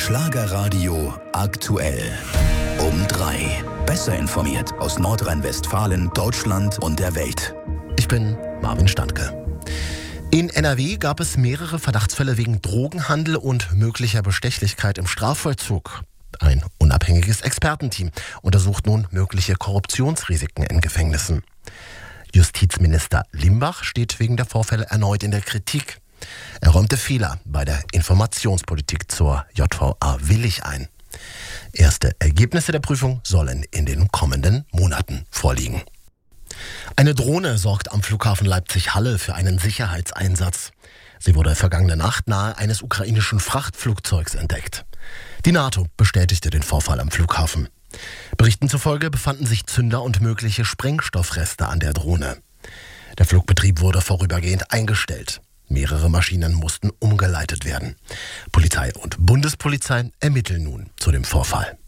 Schlagerradio aktuell. Um 3. Besser informiert aus Nordrhein-Westfalen, Deutschland und der Welt. Ich bin Marvin Standke. In NRW gab es mehrere Verdachtsfälle wegen Drogenhandel und möglicher Bestechlichkeit im Strafvollzug. Ein unabhängiges Expertenteam untersucht nun mögliche Korruptionsrisiken in Gefängnissen. Justizminister Limbach steht wegen der Vorfälle erneut in der Kritik. Er räumte Fehler bei der Informationspolitik zur JVA Willich ein. Erste Ergebnisse der Prüfung sollen in den kommenden Monaten vorliegen. Eine Drohne sorgt am Flughafen Leipzig-Halle für einen Sicherheitseinsatz. Sie wurde vergangene Nacht nahe eines ukrainischen Frachtflugzeugs entdeckt. Die NATO bestätigte den Vorfall am Flughafen. Berichten zufolge befanden sich Zünder und mögliche Sprengstoffreste an der Drohne. Der Flugbetrieb wurde vorübergehend eingestellt. Mehrere Maschinen mussten umgeleitet werden. Polizei und Bundespolizei ermitteln nun zu dem Vorfall.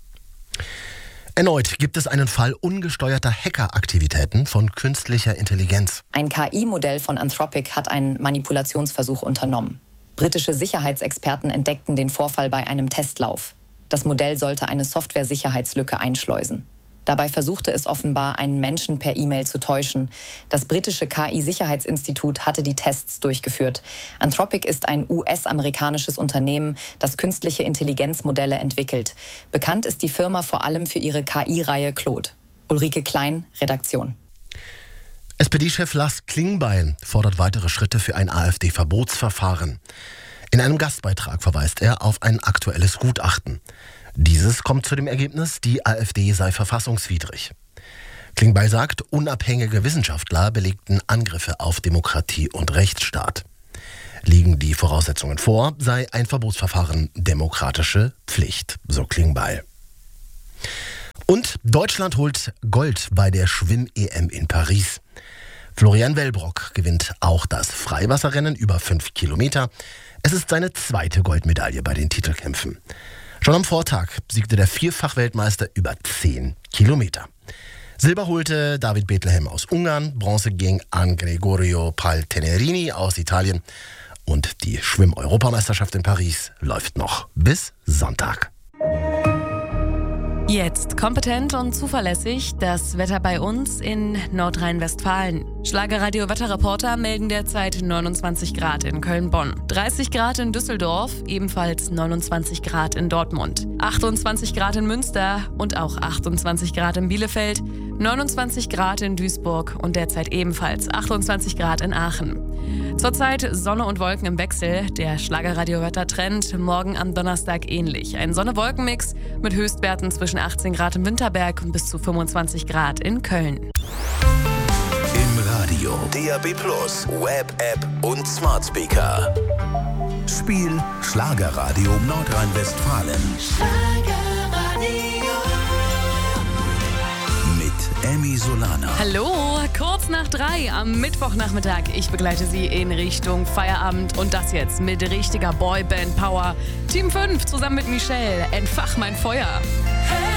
Erneut gibt es einen Fall ungesteuerter Hackeraktivitäten von künstlicher Intelligenz. Ein KI-Modell von Anthropic hat einen Manipulationsversuch unternommen. Britische Sicherheitsexperten entdeckten den Vorfall bei einem Testlauf. Das Modell sollte eine Software-Sicherheitslücke einschleusen. Dabei versuchte es offenbar, einen Menschen per E-Mail zu täuschen. Das britische KI-Sicherheitsinstitut hatte die Tests durchgeführt. Anthropic ist ein US-amerikanisches Unternehmen, das künstliche Intelligenzmodelle entwickelt. Bekannt ist die Firma vor allem für ihre KI-Reihe Claude. Ulrike Klein, Redaktion. SPD-Chef Lars Klingbeil fordert weitere Schritte für ein AfD-Verbotsverfahren. In einem Gastbeitrag verweist er auf ein aktuelles Gutachten. Dieses kommt zu dem Ergebnis, die AfD sei verfassungswidrig. Klingbeil sagt, unabhängige Wissenschaftler belegten Angriffe auf Demokratie und Rechtsstaat. Liegen die Voraussetzungen vor, sei ein Verbotsverfahren demokratische Pflicht, so Klingbeil. Und Deutschland holt Gold bei der Schwimm-EM in Paris. Florian Wellbrock gewinnt auch das Freiwasserrennen über 5 Kilometer. Es ist seine zweite Goldmedaille bei den Titelkämpfen. Schon am Vortag siegte der Vierfach-Weltmeister über 10 Kilometer. Silber holte David Bethlehem aus Ungarn, Bronze ging an Gregorio Paltenerini aus Italien. Und die Schwimm-Europameisterschaft in Paris läuft noch bis Sonntag. Jetzt kompetent und zuverlässig das Wetter bei uns in Nordrhein-Westfalen. Schlagerradio-Wetterreporter melden derzeit 29 Grad in Köln-Bonn, 30 Grad in Düsseldorf, ebenfalls 29 Grad in Dortmund, 28 Grad in Münster und auch 28 Grad in Bielefeld, 29 Grad in Duisburg und derzeit ebenfalls 28 Grad in Aachen. Zurzeit Sonne und Wolken im Wechsel. Der Schlagerradio-Wettertrend morgen am Donnerstag ähnlich. Ein Sonne-Wolken-Mix mit Höchstwerten zwischen 18 Grad im Winterberg und bis zu 25 Grad in Köln. Im Radio, DAB+, Web-App und Smart Speaker. Spiel Schlagerradio Nordrhein-Westfalen. Emmy Solana. Hallo, kurz nach 3 am Mittwochnachmittag. Ich begleite Sie in Richtung Feierabend und das jetzt mit richtiger Boyband-Power. Team 5 zusammen mit Michelle. Entfach mein Feuer. Hey.